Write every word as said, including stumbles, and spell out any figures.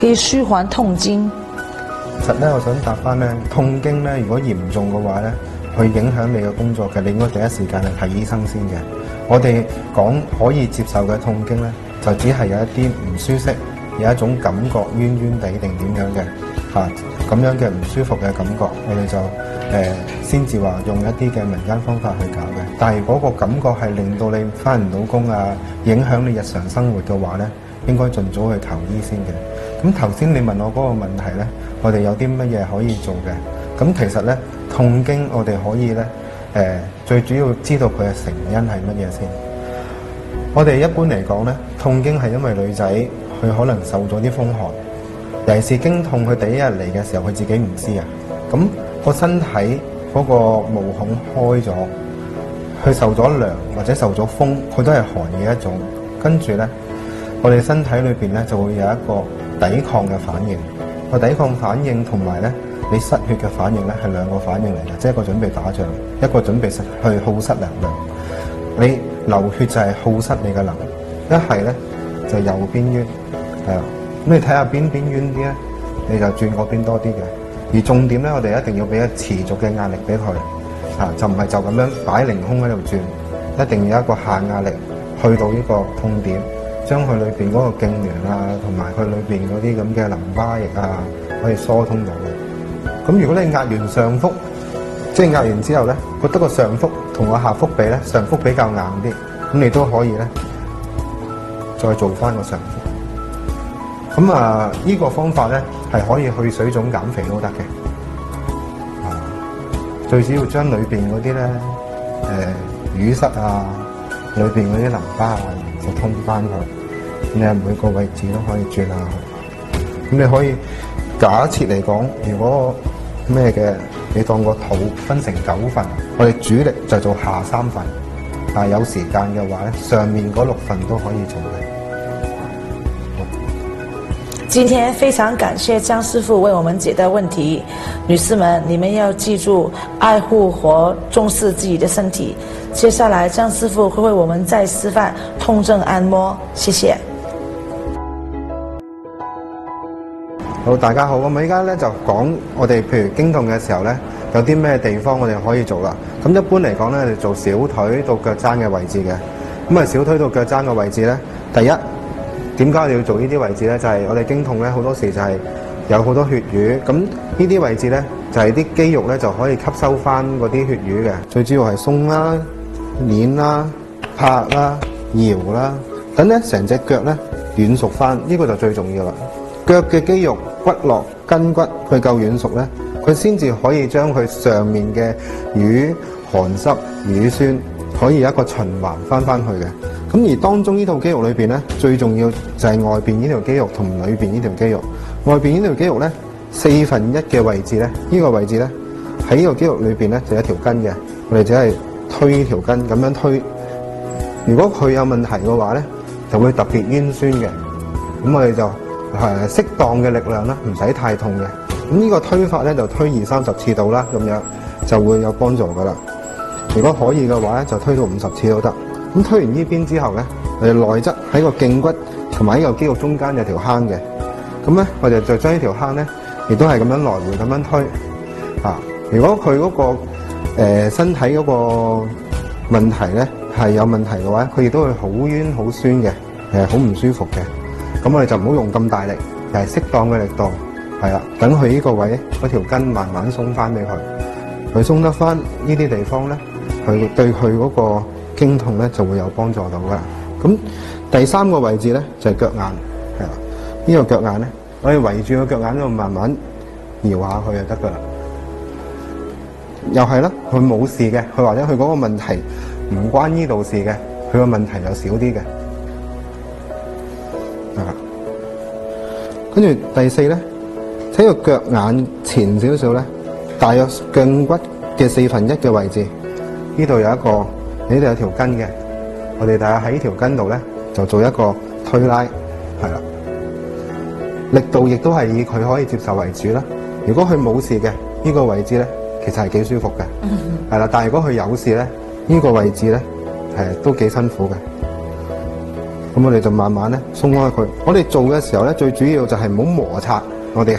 可以舒緩痛經。 其實咧，我想答翻咧，痛經咧，如果嚴重嘅話咧，去影響你嘅工作嘅，你應該第一時間去睇醫生先嘅。我哋講可以接受嘅痛經咧，就只係有一啲唔舒適，有一種感覺冤冤地定點樣嘅嚇，咁樣嘅唔舒服嘅感覺，我哋就誒先至話用一啲嘅民間方法去搞嘅。但係嗰個感覺係令到你翻唔到工啊，影響你日常生活嘅話咧，應該盡早去求醫先嘅。咁頭先你問我嗰個問題咧，我哋有啲乜嘢可以做嘅？咁其實咧，痛經我哋可以咧，誒、呃、最主要知道佢嘅成因係乜嘢先。我哋一般嚟講咧，痛經係因為女仔佢可能受咗啲風寒，尤其是經痛，佢第一日嚟嘅時候佢自己唔知啊。咁、個身體嗰個毛孔開咗，佢受咗涼或者受咗風，佢都係寒嘅一種。跟住咧，我哋身體裏邊咧就會有一個抵抗嘅反應。個抵抗反應同埋咧，你失血嘅反應咧係兩個反應嚟嘅，即係一個準備打仗，一個準備失去耗失能量。你流血就係耗失你嘅能量，一係咧就右邊冤，係啊。咁你睇下邊邊冤啲咧，你就轉嗰邊多啲嘅。而重點咧，我哋一定要俾一持續嘅壓力俾佢，啊，就唔係就咁樣擺凌空喺度轉，一定要有一個下壓力去到呢個痛點，將佢裏邊嗰個痙攣啊，同埋佢裏邊嗰啲咁嘅淋巴液啊，可以疏通到嘅。咁如果你壓完上腹，即係壓完之後咧，覺得個上腹同個下腹比咧，上腹比較硬啲，咁你都可以咧再做翻個上腹。咁啊，呢個方法咧係可以去水腫減肥都得嘅。啊，最主要將裏邊嗰啲咧誒淤塞啊，裏邊嗰啲淋巴啊，就通翻佢。你係每個位置都可以轉下去。咁你可以假設嚟講，如果咩嘅，你當個肚分成九份，我哋主力就做下三份，但係有時間嘅話咧，上面嗰六份都可以做嘅。 今天非常感謝張師傅為我們解答問題，女士們，你們要記住愛護和重視自己的身體。接下來張師傅會為我們再示範痛症按摩，謝謝。 好，大家好，我哋依家咧就講我哋譬如經痛嘅時候咧，有啲咩地方我哋可以做啦。咁一般嚟講咧，就做小腿到腳踭嘅位置嘅。咁啊，小腿到腳踭嘅位置咧，第一點解我哋要做呢啲位置咧？就係、是、我哋經痛咧，好多時就係有好多血瘀。咁呢啲位置咧，就係、是、啲肌肉咧就可以吸收翻嗰啲血瘀嘅。最主要係鬆啦、捏啦、拍啦、搖啦，等咧成隻腳咧軟熟翻，呢、這個就最重要啦。腳嘅肌肉、骨骼、筋骨，佢夠軟熟咧，佢先至可以將佢上面嘅瘀、寒濕、乳酸，可以有一個循環翻翻去嘅。咁而當中呢套肌肉裏邊咧，最重要就係外邊呢條肌肉同裏邊呢條肌肉。外邊呢條肌肉咧，四分一嘅位置咧，呢、呢個位置咧，喺呢個肌肉裏邊咧就有一條筋嘅。我哋只係推呢條筋，咁樣推。如果佢有問題嘅話咧，就會特別冤酸嘅。咁我哋就係適當嘅力量啦，唔使太痛嘅。咁呢個推法咧就推二三十次到啦，咁樣就會有幫助噶啦。如果可以嘅話咧，就推到五十次都得。咁推完呢邊之後咧，我哋內側喺個頸骨同埋呢個肌肉中間有條坑嘅。咁咧，我哋就將呢條坑咧，亦都係咁樣來回咁樣推。啊，如果佢嗰、嗰個誒、呃、身體嗰個問題咧係有問題嘅話，佢亦都會好冤好酸嘅，誒好唔舒服嘅。咁我哋就唔好用咁大力，就係適當嘅力度，係啦。等佢呢個位嗰條筋慢慢鬆翻俾佢，佢鬆得翻呢啲地方咧，佢對佢嗰個經痛咧就會有幫助到噶啦。咁第三個位置咧就係腳眼，係啦。呢個腳眼咧，我哋圍住個腳眼度慢慢搖下佢就得噶啦。又係啦，佢冇事嘅，佢或者佢嗰個問題唔關呢度事嘅，佢個問題就少啲嘅。啊，跟住第四咧，喺個腳眼前少少咧，大約脛骨嘅四分一嘅位置，呢度有一個，呢度有條筋嘅，我哋大約喺呢條筋度咧，就做一個推拉，係啦，力度亦都係以佢可以接受為主啦。如果佢冇事嘅，呢個位置咧，其實係幾舒服嘅，係啦。但係如果佢有事咧，呢個位置咧，係都幾辛苦嘅。 咁我哋就慢慢咧鬆開佢。我哋做嘅時候咧，最主要就係唔好摩擦我哋